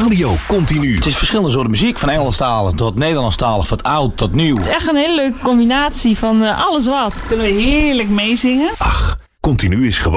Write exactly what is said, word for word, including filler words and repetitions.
Radio Continu. Het is verschillende soorten muziek. Van Engelstalig tot Nederlandstalig, van oud tot nieuw. Het is echt een hele leuke combinatie van uh, alles wat. Kunnen we heerlijk meezingen. Ach, Continu is gewoon